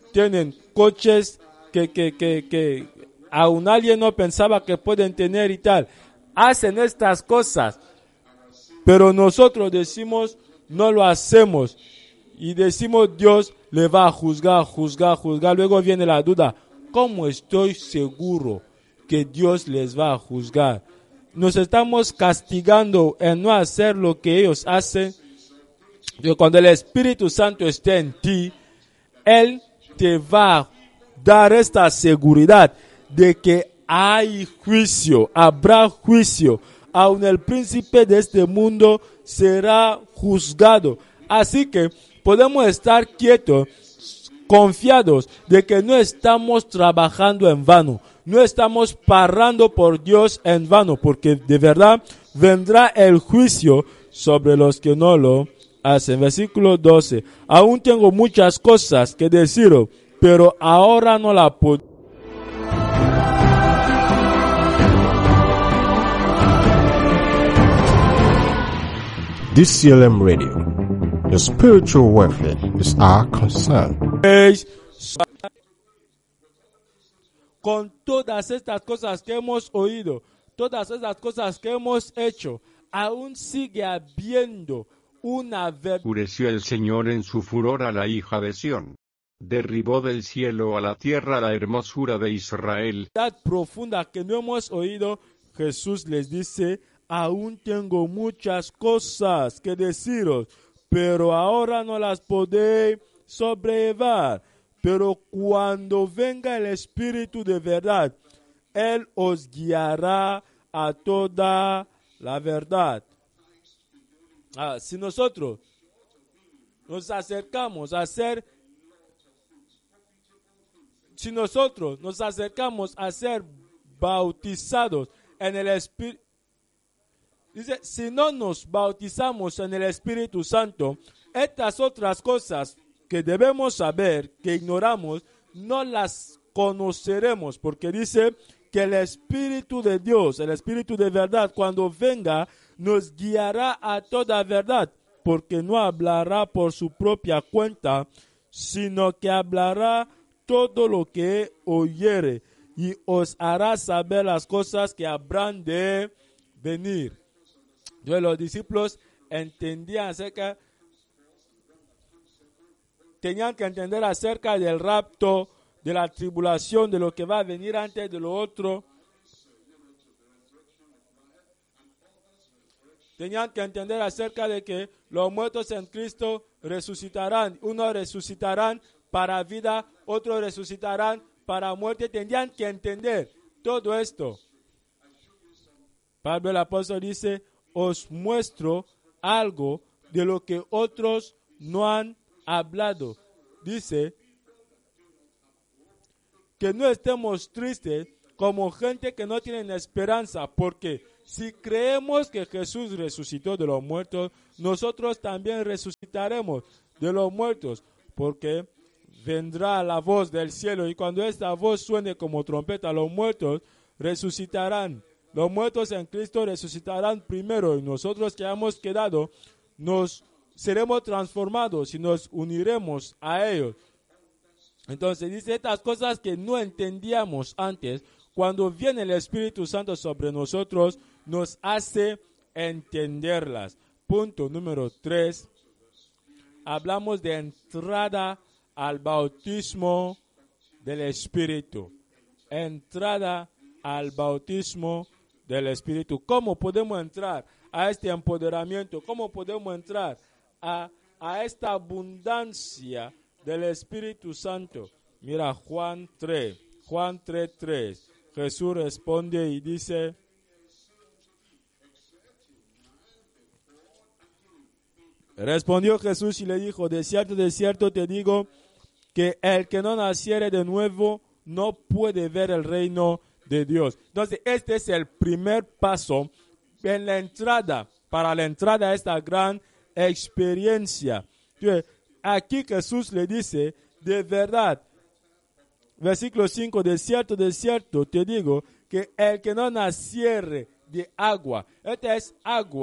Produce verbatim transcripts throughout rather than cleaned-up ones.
tienen coches que, que, que, que aún alguien no pensaba que pueden tener y tal. Hacen estas cosas, pero nosotros decimos, no lo hacemos. Y decimos, Dios le va a juzgar, juzgar, juzgar. Luego viene la duda, ¿cómo estoy seguro que Dios les va a juzgar? Nos estamos castigando en no hacer lo que ellos hacen. Y cuando el Espíritu Santo esté en ti, Él te va a dar esta seguridad de que hay juicio, habrá juicio. Aun el príncipe de este mundo será juzgado. Así que podemos estar quietos, confiados de que no estamos trabajando en vano. No estamos parando por Dios en vano, porque de verdad vendrá el juicio sobre los que no lo hacen. Versículo doce. Aún tengo muchas cosas que deciros, pero ahora no la puedo. D C L M Radio. Your spiritual welfare is our concern. Con todas estas cosas que hemos oído, todas estas cosas que hemos hecho, aún sigue habiendo una verdad. Enfureció el Señor en su furor a la hija de Sión. Derribó del cielo a la tierra la hermosura de Israel. Profunda que no hemos oído. Jesús les dice, aún tengo muchas cosas que deciros, pero ahora no las podéis sobrellevar. Pero cuando venga el Espíritu de verdad, Él os guiará a toda la verdad. Ah, si nosotros nos acercamos a ser, si nosotros nos acercamos a ser bautizados en el Espíritu, dice, si no nos bautizamos en el Espíritu Santo, estas otras cosas que debemos saber, que ignoramos, no las conoceremos, porque dice que el Espíritu de Dios, el Espíritu de verdad, cuando venga, nos guiará a toda verdad, porque no hablará por su propia cuenta, sino que hablará todo lo que oyere, y os hará saber las cosas que habrán de venir. Entonces los discípulos entendían acerca, tenían que entender acerca del rapto, de la tribulación, de lo que va a venir antes de lo otro. Tenían que entender acerca de que los muertos en Cristo resucitarán. Unos resucitarán para vida, otros resucitarán para muerte. Tenían que entender todo esto. Pablo el apóstol dice, os muestro algo de lo que otros no han hablado. Dice que no estemos tristes como gente que no tiene esperanza, porque si creemos que Jesús resucitó de los muertos, nosotros también resucitaremos de los muertos, porque vendrá la voz del cielo, y cuando esta voz suene como trompeta, los muertos resucitarán. Los muertos en Cristo resucitarán primero, y nosotros que hemos quedado nos seremos transformados y nos uniremos a ellos. Entonces dice estas cosas que no entendíamos antes. Cuando viene el Espíritu Santo sobre nosotros, nos hace entenderlas. Punto número tres. Hablamos de entrada al bautismo del Espíritu. Entrada al bautismo del Espíritu. ¿Cómo podemos entrar a este empoderamiento? ¿Cómo podemos entrar a, a esta abundancia del Espíritu Santo? Mira Juan tres, Juan tres, tres. Jesús responde y dice, respondió Jesús y le dijo, de cierto, de cierto te digo, que el que no naciere de nuevo no puede ver el reino de Dios. Entonces, este es el primer paso en la entrada, para la entrada a esta gran experiencia. Entonces, aquí Jesús le dice, de verdad, versículo cinco, de cierto, de cierto te digo, que el que no naciere de agua, esta es agua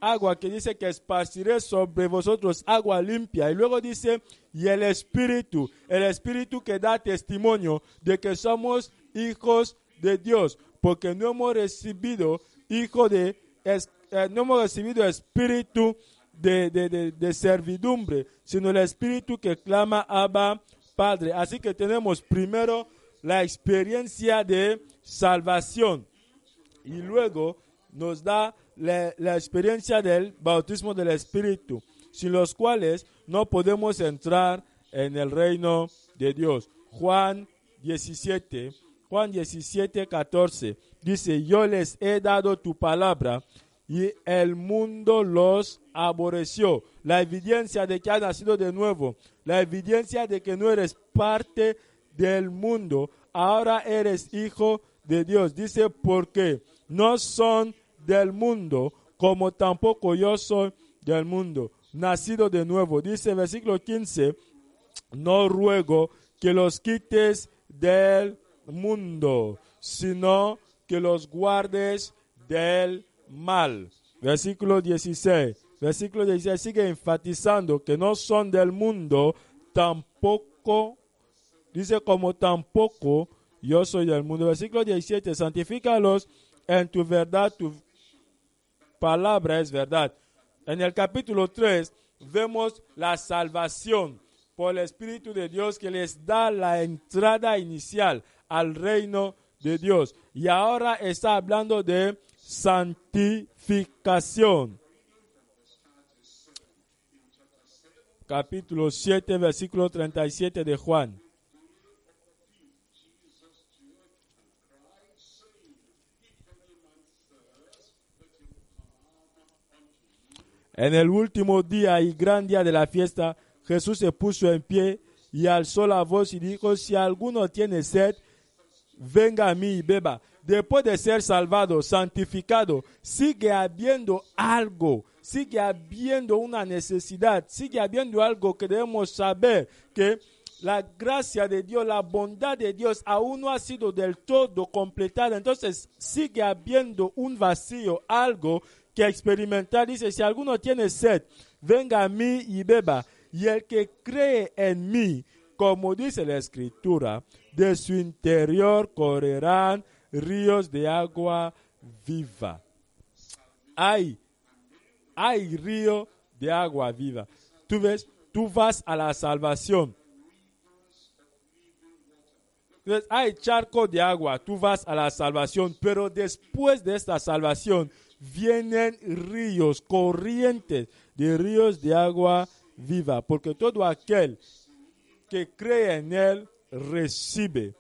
agua que dice que esparciré sobre vosotros agua limpia. Y luego dice, y el Espíritu, el Espíritu que da testimonio de que somos hijos de Dios, porque no hemos recibido hijo de, es, eh, no hemos recibido espíritu de, de, de, de servidumbre, sino el Espíritu que clama Abba, Padre. Así que tenemos primero la experiencia de salvación y luego nos da la, la experiencia del bautismo del Espíritu, sin los cuales no podemos entrar en el reino de Dios. Juan diecisiete, Juan diecisiete, catorce dice, yo les he dado tu palabra y el mundo los aborreció. La evidencia de que has nacido de nuevo, la evidencia de que no eres parte del mundo, ahora eres hijo de Dios. Dice, porque no son del mundo, como tampoco yo soy del mundo, nacido de nuevo. Dice versículo quince, no ruego que los quites del mundo, sino que los guardes del mal. Versículo dieciséis. Versículo dieciséis sigue enfatizando que no son del mundo, tampoco, dice como tampoco yo soy del mundo. Versículo diecisiete, santifícalos en tu verdad, tu palabra es verdad. En el capítulo tres vemos la salvación por el Espíritu de Dios que les da la entrada inicial al reino de Dios. Y ahora está hablando de santificación. Capítulo siete, versículo treinta y siete de Juan. En el último día y gran día de la fiesta, Jesús se puso en pie y alzó la voz y dijo, si alguno tiene sed, venga a mí y beba. Después de ser salvado, santificado, sigue habiendo algo, sigue habiendo una necesidad, sigue habiendo algo que debemos saber, que la gracia de Dios, la bondad de Dios aún no ha sido del todo completada. Entonces sigue habiendo un vacío, algo que experimentar. Dice, si alguno tiene sed, venga a mí y beba. Y el que cree en mí, como dice la Escritura, de su interior correrán ríos de agua viva. Hay, hay río de agua viva. Tú ves, tú vas a la salvación. Entonces, hay charco de agua, tú vas a la salvación, pero después de esta salvación vienen ríos, corrientes de ríos de agua viva, porque todo aquel que cree en él recibe.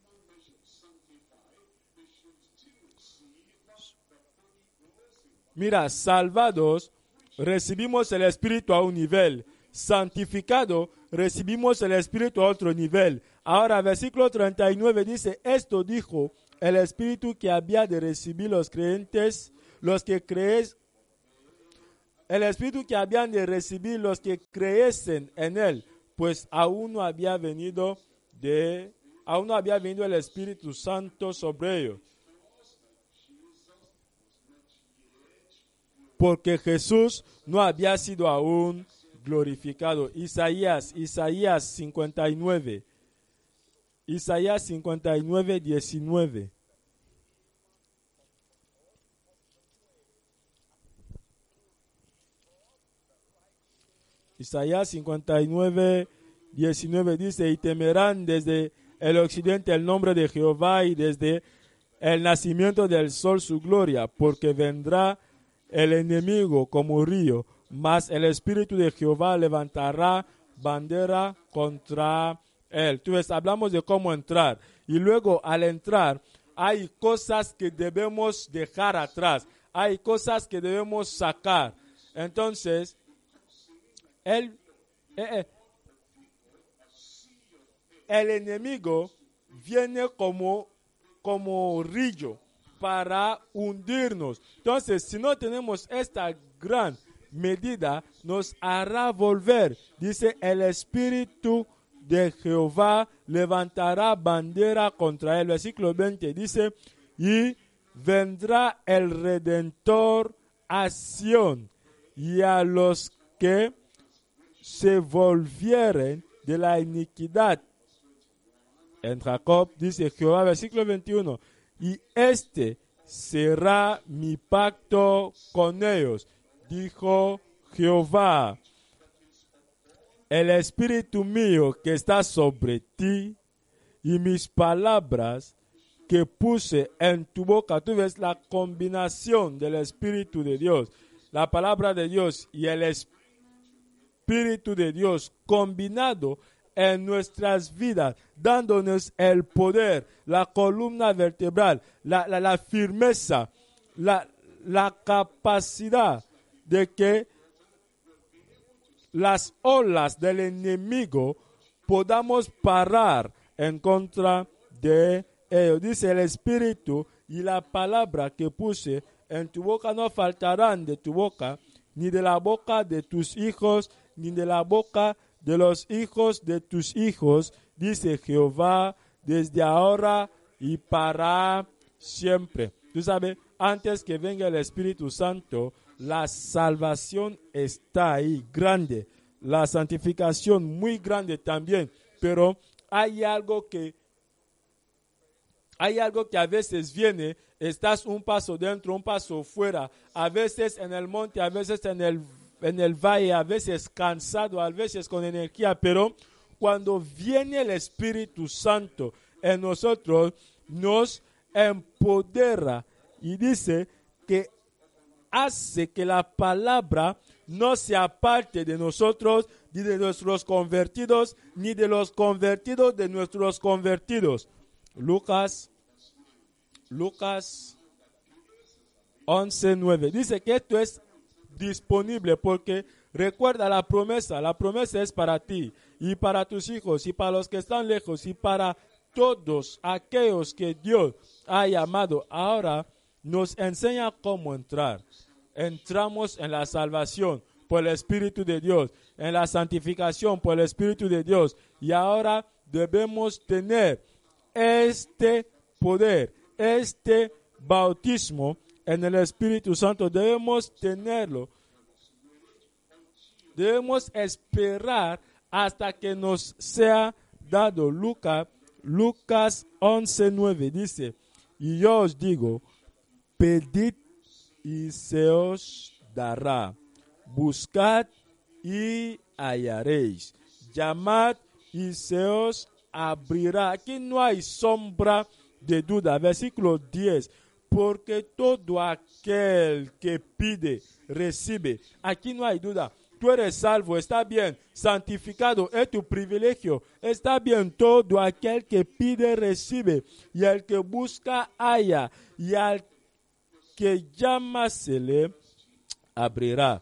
Mira, salvados, recibimos el Espíritu a un nivel. Santificado, recibimos el Espíritu a otro nivel. Ahora, versículo treinta y nueve dice, esto dijo el Espíritu que había de recibir los creyentes, los que crees, el Espíritu que habían de recibir los que creyesen en él, pues aún no había venido de, aún no había venido el Espíritu Santo sobre ellos. Porque Jesús no había sido aún glorificado. Isaías, Isaías cincuenta y nueve. Isaías cincuenta y nueve, diecinueve. Isaías cincuenta y nueve, diecinueve dice, y temerán desde el occidente el nombre de Jehová y desde el nacimiento del sol su gloria, porque vendrá el enemigo como río, mas el Espíritu de Jehová levantará bandera contra él. Tú ves, hablamos de cómo entrar. Y luego al entrar hay cosas que debemos dejar atrás. Hay cosas que debemos sacar. Entonces, el, eh, eh, el enemigo viene como, como río para hundirnos. Entonces, si no tenemos esta gran medida, nos hará volver. Dice, el Espíritu de Jehová levantará bandera contra él. Versículo veinte dice, y vendrá el Redentor a Sión y a los que se volvieren de la iniquidad. En Jacob dice Jehová, versículo veintiuno, y este será mi pacto con ellos, dijo Jehová. El espíritu mío que está sobre ti y mis palabras que puse en tu boca. Tú ves la combinación del espíritu de Dios, la palabra de Dios y el espíritu de Dios combinado en nuestras vidas, dándonos el poder, la columna vertebral, la, la, la firmeza, la, la capacidad de que las olas del enemigo podamos parar en contra de ellos. Dice el Espíritu y la palabra que puse en tu boca no faltarán de tu boca, ni de la boca de tus hijos, ni de la boca de los hijos de tus hijos, dice Jehová, desde ahora y para siempre. Tú sabes, antes que venga el Espíritu Santo, la salvación está ahí, grande. La santificación muy grande también. Pero hay algo que, hay algo que a veces viene, estás un paso dentro, un paso fuera. A veces en el monte, a veces en el, en el valle, a veces cansado, a veces con energía. Pero cuando viene el Espíritu Santo en nosotros, nos empodera y dice que hace que la palabra no se aparte de nosotros, ni de nuestros convertidos, ni de los convertidos de nuestros convertidos. Lucas, Lucas once nueve. Dice que esto es disponible porque recuerda la promesa. La promesa es para ti y para tus hijos y para los que están lejos y para todos aquellos que Dios ha llamado. Ahora nos enseña cómo entrar. Entramos en la salvación por el Espíritu de Dios, en la santificación por el Espíritu de Dios. Y ahora debemos tener este poder, este bautismo en el Espíritu Santo. Debemos tenerlo. Debemos esperar hasta que nos sea dado. Lucas, Lucas once nueve dice, y yo os digo, pedid y se os dará. Buscad y hallaréis. Llamad y se os abrirá. Aquí no hay sombra de duda. Versículo diez. Porque todo aquel que pide, recibe. Aquí no hay duda. Tú eres salvo, está bien. Santificado es tu privilegio. Está bien, todo aquel que pide, recibe. Y el que busca, halla. Y al que llama, se le abrirá.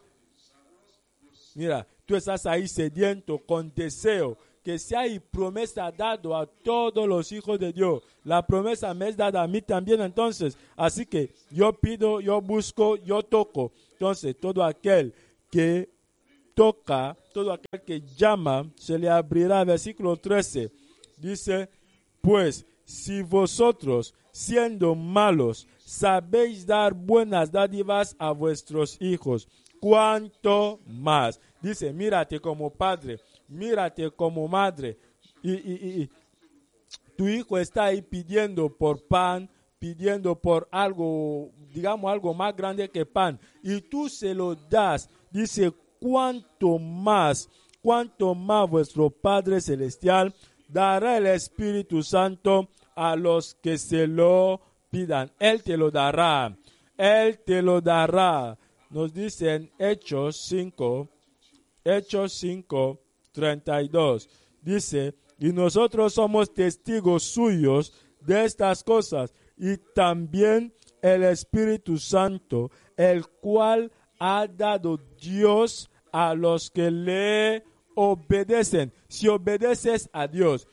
Mira, tú estás ahí sediento, con deseo, que si hay promesa dado a todos los hijos de Dios. La promesa me es dada a mí también, entonces. Así que yo pido, yo busco, yo toco. Entonces, todo aquel que toca, todo aquel que llama, se le abrirá. Versículo trece. Dice, pues, si vosotros, siendo malos, sabéis dar buenas dádivas a vuestros hijos, ¿cuánto más? Dice, mírate como padre, mírate como madre. Y, y, y tu hijo está ahí pidiendo por pan, pidiendo por algo, digamos algo más grande que pan. Y tú se lo das. Dice, ¿cuánto más? ¿Cuánto más vuestro Padre Celestial dará el Espíritu Santo a los que se lo pidan? Él te lo dará. Él te lo dará. Nos dice en Hechos cinco, Hechos cinco, treinta y dos. Dice, y nosotros somos testigos suyos de estas cosas, y también el Espíritu Santo, el cual ha dado Dios a los que le obedecen. Si obedeces a Dios,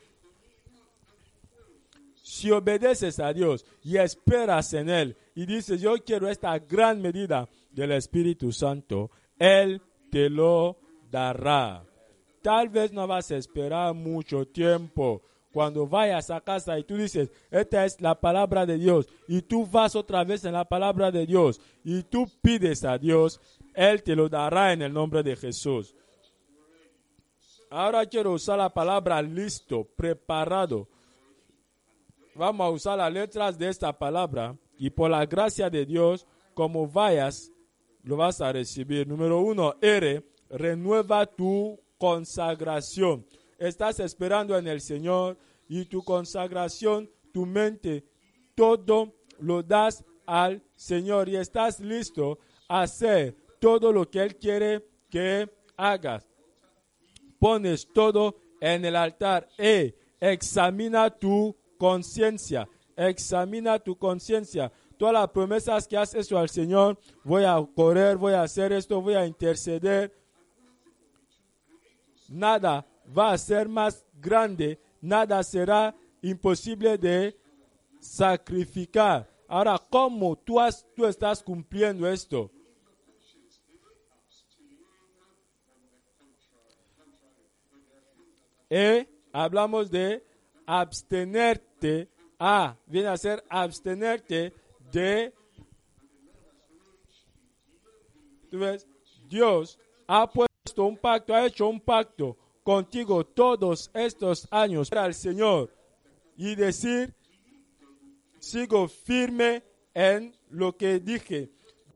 si obedeces a Dios y esperas en Él, y dices, yo quiero esta gran medida del Espíritu Santo, Él te lo dará. Tal vez no vas a esperar mucho tiempo. Cuando vayas a casa y tú dices, esta es la palabra de Dios, y tú vas otra vez en la palabra de Dios, y tú pides a Dios, Él te lo dará en el nombre de Jesús. Ahora quiero usar la palabra listo, preparado. Vamos a usar las letras de esta palabra y por la gracia de Dios, como vayas, lo vas a recibir. Número uno, R, renueva tu consagración. Estás esperando en el Señor y tu consagración, tu mente, todo lo das al Señor y estás listo a hacer todo lo que Él quiere que hagas. Pones todo en el altar e examina tu conciencia. Examina tu conciencia. Todas las promesas que has hecho al Señor, voy a correr, voy a hacer esto, voy a interceder. Nada va a ser más grande, nada será imposible de sacrificar. Ahora, ¿cómo tú, has, tú estás cumpliendo esto? E hablamos de abstenerte. A viene a ser abstenerte de. ¿Tú ves? Dios ha puesto un pacto, ha hecho un pacto contigo todos estos años para el Señor y decir, sigo firme en lo que dije.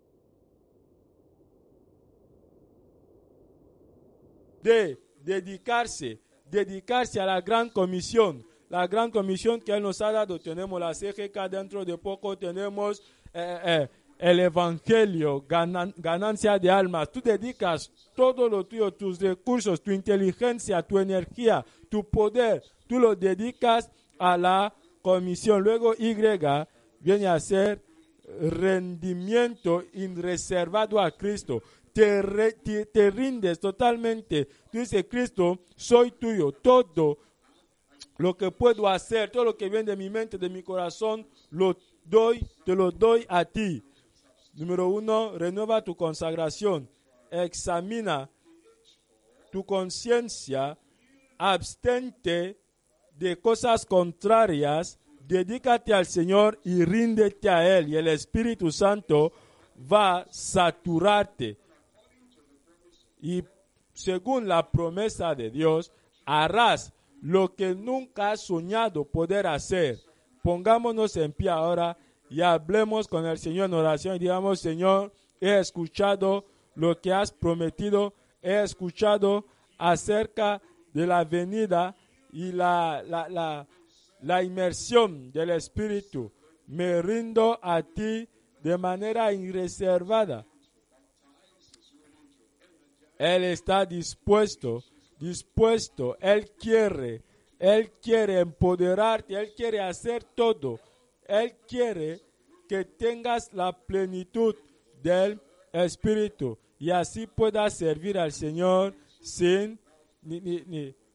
De dedicarse, dedicarse a la gran comisión. La gran comisión que Él nos ha dado. Tenemos la C G K, dentro de poco tenemos eh, eh, el Evangelio, ganan, ganancia de almas. Tú dedicas todo lo tuyo, tus recursos, tu inteligencia, tu energía, tu poder. Tú lo dedicas a la comisión. Luego Y viene a ser rendimiento reservado a Cristo. Te, re, te, te rindes totalmente. Tú dices, Cristo, soy tuyo. Todo lo que puedo hacer, todo lo que viene de mi mente, de mi corazón, lo doy, te lo doy a ti. Número uno, renueva tu consagración. Examina tu conciencia. Abstente de cosas contrarias. Dedícate al Señor y ríndete a Él. Y el Espíritu Santo va a saturarte. Y según la promesa de Dios, harás lo que nunca has soñado poder hacer. Pongámonos en pie ahora y hablemos con el Señor en oración y digamos, Señor, he escuchado lo que has prometido, he escuchado acerca de la venida y la, la, la, la inmersión del Espíritu. Me rindo a ti de manera irreservada. Él está dispuesto, dispuesto, Él quiere, Él quiere empoderarte, Él quiere hacer todo. Él quiere que tengas la plenitud del Espíritu y así puedas servir al Señor sin, ni, ni, ni,